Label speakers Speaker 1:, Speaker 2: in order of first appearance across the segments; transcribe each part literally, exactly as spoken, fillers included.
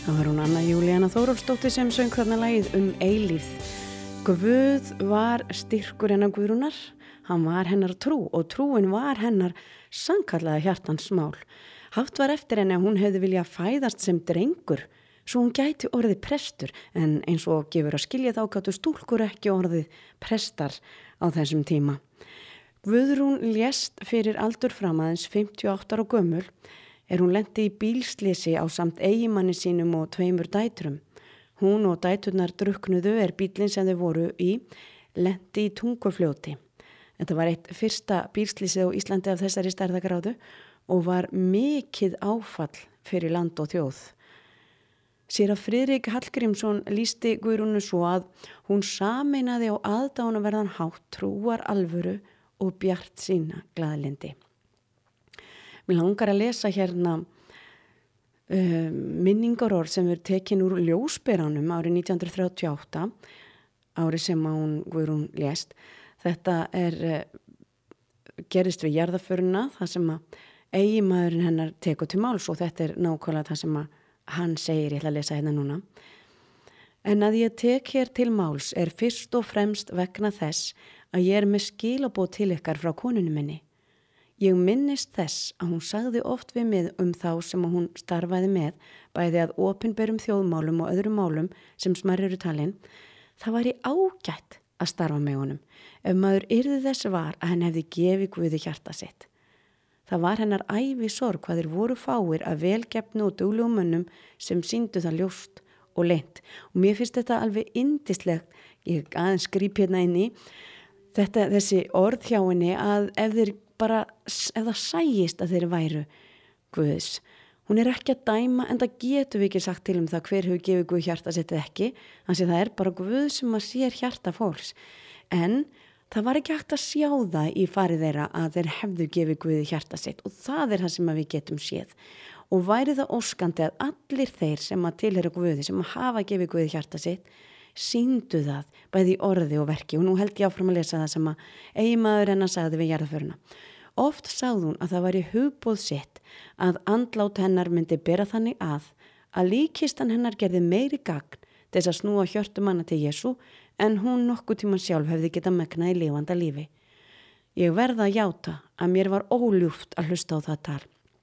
Speaker 1: Það var hún Anna Júlíana Þórólfsdóttir sem söng þarna lagið um eilífð. Guð var styrkur hennar Guðrúnar, hann var hennar trú og trúin var hennar sannkallaða hjartans mál. Haft var eftir henni að hún hefði viljað fæðast sem drengur, svo hún gæti orðið prestur, en eins og gefur að skilja þá gátu stúlkur ekki orðið prestar á þessum tíma. Guðrún lést fyrir aldur fram aðeins fimmtíu og átta ára gömul, er hún lenti í bílslisi á samt eiginmanni sínum og tveimur dætrum. Hún og dæturnar druknuðu er bílinn sem þau voru í lenti í Tungufljóti. Þetta var eitt fyrsta bílslisi á Íslandi af þessari stærðargráðu og var mikið áfall fyrir land og þjóð. Séra Friðrik Hallgrímsson lýsti Guðrúnu svo að hún sameinaði á aðdáunarverðan hátt trúar alvöru og bjart sína glaðlyndi. Mér langar að lesa hérna uh, minningarorð sem er tekin úr ljósberanum árið nítján hundruð þrjátíu og átta, árið sem hún Guðrún lést. Þetta er uh, gerist við jarðarförina, það sem að eiginmaðurinn hennar tekur til máls og þetta er nákvæmlega það sem að hann segir, ég ætla að lesa hérna núna. En að ég tek hér til máls er fyrst og fremst vegna þess að ég er með skilaboð til ykkar frá konunni minni. Ég minnist þess að hún sagði oft við mig um þá sem hún starfaði með, bæði að opinberum þjóðmálum og öðrum málum sem smærri eru talin. Það væri ágætt að starfa með honum, ef maður yrði þess var að henn hefði gefið Guði hjarta sitt. Það var hennar ævi sorg hvað þeir voru fáir að velgefnu og duglegum mönnum sem sýndu það ljóst og leynt. Og mér finnst þetta alveg yndislegt, ég aðeins gríp hérna inn í, þetta, þessi orð hjá henni að ef þeir bara, ef það sæjist að þeir væru Guðs. Hún er ekki að dæma, en það getur við ekki sagt til um það hver hefur gefið Guð hjarta sitt eða ekki. Þannig að það er bara Guð sem að sér hjarta fólks. En það var ekki hægt að sjá það í farið þeirra að þeir hefðu gefið Guði hjarta sitt og það er það sem við getum séð. Og væri það óskandi að allir þeir sem að tilheyra Guði, sem að hafa gefið Guði hjarta sitt, sýndu það bæði í orði og verki. Og nú held ég áfram að lesa það sem að eiginmaður hennar sagði við jarðarförina. Oft sagði hún að það væri hugboð sitt að andlát hennar myndi bera þannig að að líkkistan hennar gerði meiri gagn til þess að snúa hjörtum manna til Jesú en hún nokkuð tíma sjálf hefði getað megnað í lifanda lífi. Ég verða að játa að mér var óljúft að hlusta á það tal.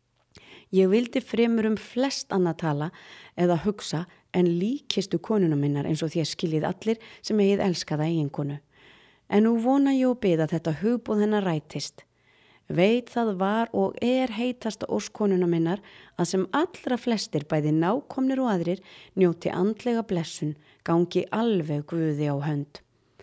Speaker 1: Ég vildi fremur um flest annað tala eða hugsa en líkistu konuna minnar eins og þér skiljið allir sem eigið elskaða eiginkonu. En nú vona ég og bið að þetta hugboð hennar rætist. Veit það var og er heitasta óskonuna minnar að sem allra flestir bæði nákomnir og aðrir njóti andlega blessun, gangi alveg Guði á hönd.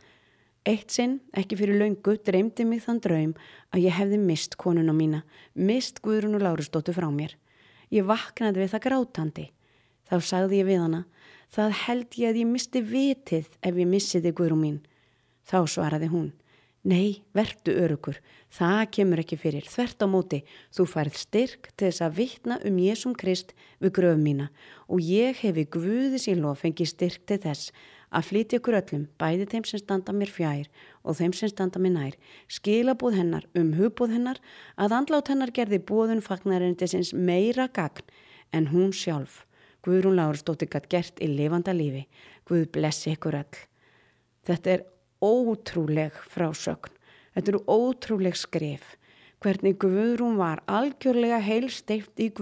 Speaker 1: Eitt sinn, ekki fyrir löngu, dreymdi mig þann draum að ég hefði mist konuna mína, mist Guðrúnu Lárusdóttur frá mér. Ég vaknaði við það grátandi. Þá sagði ég við hana, það held ég að ég misti vitið ef ég missi þig Guðrún mín. Þá svaraði hún, nei, vertu örugur, það kemur ekki fyrir, þvert á móti, þú færð styrk til þess að vitna um Jesúm Krist við gröf mína og ég hefi Guði sín lof fengið styrk til þess að flytja ykkur öllum, bæði þeim sem standa mér fjær og þeim sem standa mér nær, skilaboð hennar um hugbóð hennar, að andlát hennar gerði boðun fagnarerindisins meira gagn en hún sjálf. Guðrún Lárusdóttir gat gert í lifanda lífi. Guð blessi ykkur öll. Þetta er ótrúleg frásögn. Þetta eru ótrúleg skrif. Hvernig Guðrún var algjörlega heilsteypt í Guð.